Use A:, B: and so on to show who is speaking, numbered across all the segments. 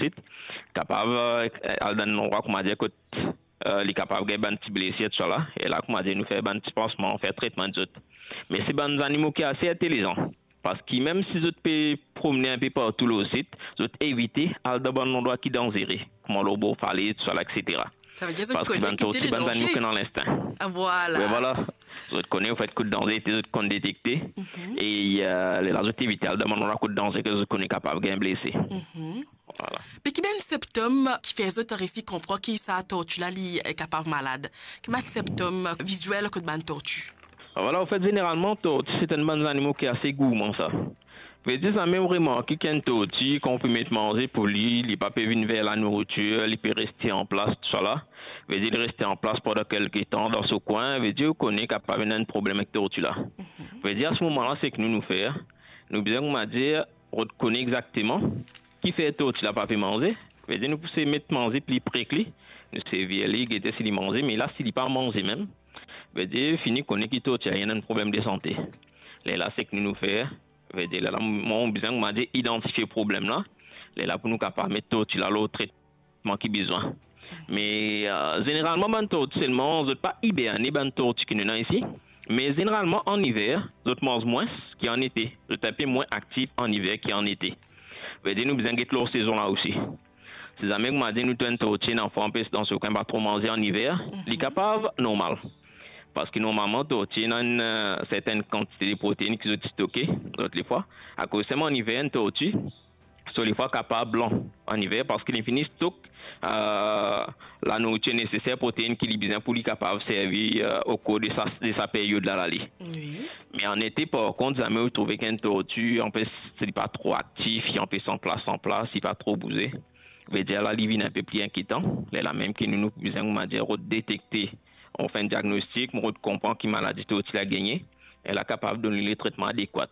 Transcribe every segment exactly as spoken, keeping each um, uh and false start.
A: site, capable, elle donne un endroit, comment dire, que euh, les capables de ban petit blessé tout ça là et là comment dire nous faire ban petit pansement faire traitement de autres mais c'est ban animaux qui est assez intelligent parce que même si vous peut promener un peu partout le site vous éviter à de bon endroit qui dangereux comme le beau fallait tout ça là etc.
B: Ça veut dire que
A: parce que ban aussi ban animaux qui dans l'instinct
B: ah, voilà
A: ouais, voilà vous connaissez au fait coup de danger vous qu'on détecter mm-hmm. et euh, les autres éviter à de bon endroit coup de danger que vous connaissez capable de blesser mm-hmm.
B: Voilà. Mais qui ben symptômes qui fait autres récits comprend qui ça tortue là li est capable malade. Qui ben symptômes visuels que de ban tortue.
A: Voilà, en fait généralement tortue c'est un bon animal qui est assez gourmand ça. Veut dire ça même vraiment qui qu'un tortue qu'on peut mettre manger pour lui, il pas peut venir vers la nourriture, il peut rester en place tout ça là. Veut dire rester en place pendant quelques temps dans ce coin, veut dire qu'on est capable d'un problème avec tortue là. Mm-hmm. Veut dire à ce moment-là c'est que nous nous faire, nous besoin on va dire reconnaître exactement qui fait tout tu l'as pas fait manger veut dire nous pousser mettre manger plus précli nous c'est vieilli qui était s'il manger mais là s'il pas manger même veut dire fini connaît qui tout il y a un problème de santé là là c'est que nous nous faire veut dire là mon besoin m'a dit identifier problème là là là pour nous capable mettre tout tu là l'autre traitement qui besoin mais euh, généralement ban tout seulement vous pas hiberner ban tout qui nous ici mais généralement en hiver vous mangez moins qu'en été vous tapez moins actif en hiver qu'en été veut dire nous besoin de l'autre saison là aussi si jamais vous m'avez dit nous tenons tortue enfant dans ce coin pas trop manger en hiver il est capable normal parce que normalement tortue a une euh, certaine quantité de protéines qui sont stockées d'autres fois à cause seulement en hiver une tortue sur les fois capable blanc en hiver parce qu'il finit stock euh, la nourriture nécessaire protéines qui est besoin pour lui capable servir euh, au cours de sa de sa période là là oui. Mais en été par contre jamais vous trouvez qu'un tortue en fait c'est pas trop actif il en fait sans place sans place il pas trop bouger veut dire là il vient un peu plus inquiétant là la même que nous nous besoin on va dire détecter on fait un diagnostic on comprend qui maladie tortue a gagné elle est capable de donner le traitement adéquat.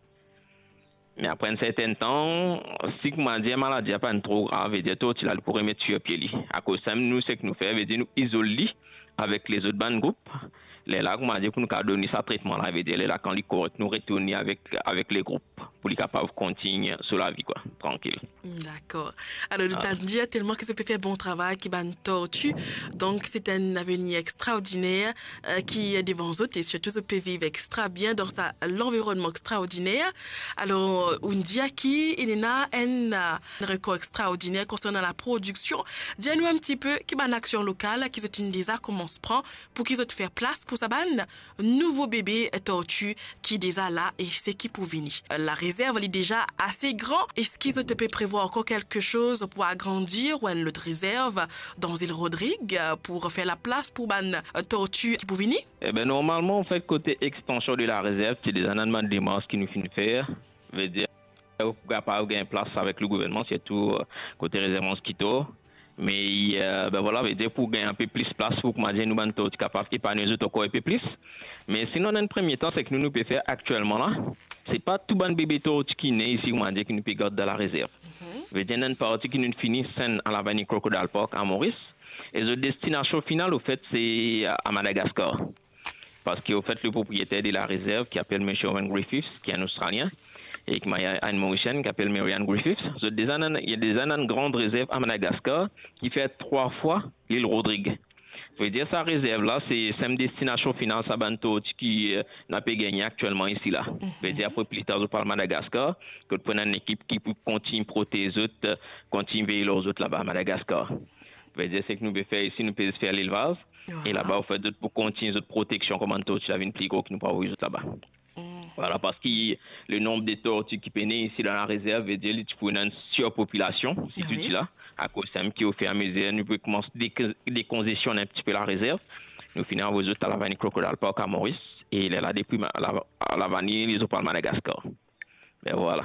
A: Mais après un certain temps, si vous m'avez dit maladie n'est pas trop grave, veut dire tortue là pourrait mettre sur pied à cause ça nous c'est que nous fait veut dire nous isoler avec les autres bandes groupes. Les là, comment dire, pour nous donner ça traitement là, veut dire les là quand les corrects nous retourner avec avec les groupes pour les capables de continuer sur la vie quoi, tranquille.
B: D'accord. Alors nous t'as dit tellement que ça peut faire bon travail qui ban tortue, donc c'est un avenir extraordinaire euh, qui est devant eux et surtout ça peut vivre extra bien dans sa l'environnement extraordinaire. Alors on dit à qui il y a un, un record extraordinaire concernant la production. Dis-nous un petit peu qui ban action locale qui sont déjà comment se prend pour qu'ils te faire place pour ça ban nouveau bébé tortue qui déjà là et c'est qui pour venir. La réserve elle est déjà assez grand. Est-ce qu'ils te peut prévoir encore quelque chose pour agrandir ou une autre réserve dans île Rodrigue pour faire la place pour ban tortue qui pour venir?
A: Eh ben normalement en fait côté extension de la réserve c'est des amendements de démarches qui nous finissent faire veut dire capable de gagner place avec le gouvernement surtout côté réserve mosquito. Mais euh, ben voilà, veut dire pour gagner un peu plus de place, pour que moi nous ban tortue capable et pas nous autres encore un peu plus. Mais sinon dans le premier temps, c'est que nous nous pouvons faire actuellement là, c'est pas tout ban bébé tortue qui naît ici, on dire qui nous peut garder dans la réserve. Mm-hmm. Veut dire une partie qui nous finit scène à la Vanille Crocodile Park à Maurice et la destination finale au fait c'est à Madagascar. Parce qu'au fait le propriétaire de la réserve qui s'appelle M. Owen Griffiths, qui est un Australien, et qui a une Mauricienne qui s'appelle Marianne Griffiths. Il y a des années grandes réserves à Madagascar qui fait trois fois l'île Rodrigue. Ça veut dire sa réserve là, c'est une destination finale à Banto qui euh, n'a pas gagné actuellement ici là. Ça veut dire après plus tard on parle Madagascar, que tu prends une équipe qui continue à protéger les autres, continue à veiller les autres là-bas à Madagascar. Ça veut dire c'est que nous pouvons faire ici, nous pouvons faire l'élevage. Et là-bas, on fait d'autres pour continuer notre protection comme un tortue, une plus gros qui nous pas ouvrir là-bas. Voilà, parce que le nombre de tortues qui peuvent ici dans la réserve veut dire qu'il faut une surpopulation, si tu dis là, à cause de qui au fur et à mesure, nous pouvons commencer à décongestionner un petit peu la réserve. Nous finissons aux autres à la Vanille Crocodile Park à Maurice, et il est là depuis à la Vanille, les autres à Madagascar. Et voilà.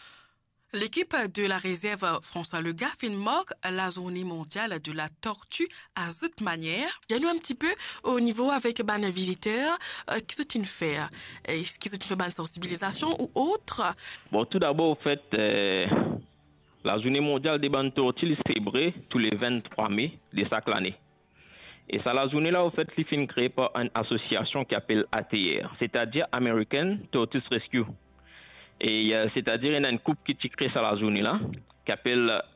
B: L'équipe de la réserve François Lega marque la journée mondiale de la tortue à cette manière. Dis-nous un petit peu au niveau avec les visiteurs, euh, qu'est-ce que tu fais? Est-ce qu'ils ont fait une sensibilisation ou autre?
A: Bon, tout d'abord, au fait, euh, la journée mondiale des bandes tortues est célébrée tous les vingt-trois mai de chaque année. Et ça, la journée-là, au fait, elle est créée par une association qui s'appelle A T R, c'est-à-dire American Tortoise Rescue. Et euh, c'est-à-dire il y a une couple qui crée ça la journée là, qui s'appelle